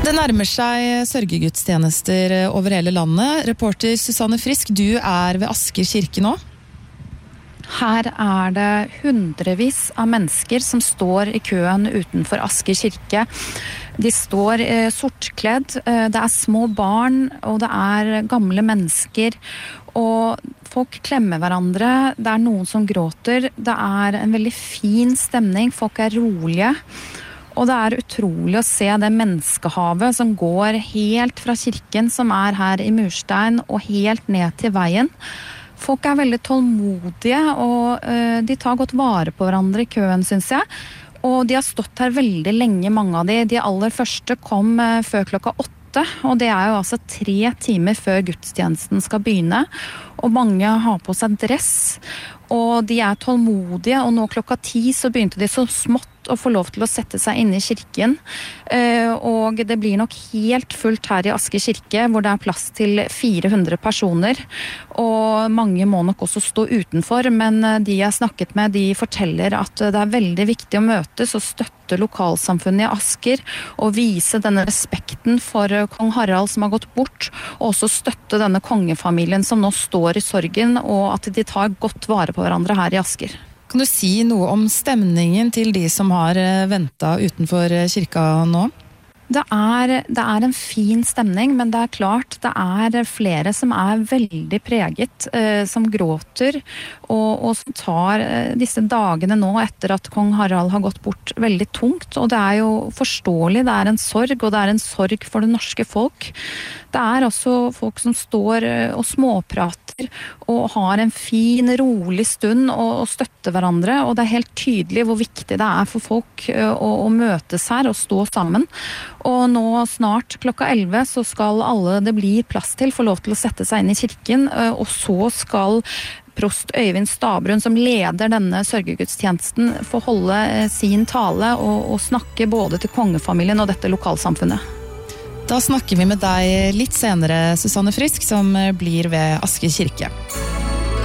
Det nærmer seg sørgegudstjenester over hele landet. Reporter Susanne Frisk, du ved Asker kirke nå. Her det hundrevis av mennesker som står i køen utenfor Asker kirke. De står sortkledd, det små barn og det gamle mennesker. Og folk klemmer hverandre, det noen som gråter. Det en veldig fin stemning, folk rolige. Og det utrolig å se det menneskehavet som går helt fra kirken, som her i murstein, og helt ned til veien. Folk veldig tålmodige, og de tar godt vare på hverandre i køen, synes jeg. Og de har stått her veldig lenge, mange av de. De aller første kom før klokka 8, og det jo altså 3 timer før gudstjenesten skal begynne. Og mange har på seg dress, og de tålmodige, og nå klokka 10 så begynte de så smått å få lov til å sette seg inne i kirken. Og det blir nok helt fullt her i Asker kirke, hvor det plass til 400 personer. Og mange må nok også stå utenfor, men de jeg snakket med, de forteller at det veldig viktig å møtes og støtte lokalsamfunnet i Asker, og vise denne respekten for kong Harald som har gått bort, og også støtte denne kongefamilien som nå står i sorgen, og at de tar godt vare på hverandre her i Asker. Kan du si noe om stemningen til de som har ventet utenfor kirka nå? Det en fin stemning, men det klart, det flere som veldig preget, som gråter, og som tar disse dagene nå etter at kong Harald har gått bort veldig tungt, og det jo forståelig, det en sorg, og det en sorg for det norske folk. Det også folk som står og småprater, og har en fin, rolig stund og støtter hverandre, og det helt tydelig hvor viktig det for folk å møtes her og stå sammen. Og nå snart klokka 11 så skal alle det blir plass til få lov til å sette seg inn i kirken, og så skal prost Øyvind Stabrun, som leder denne sørgegudstjenesten, få holde sin tale og snakke både til kongefamilien og dette lokalsamfunnet. Da snakker vi med deg litt senere, Susanne Frisk, som blir ved Asker kirke.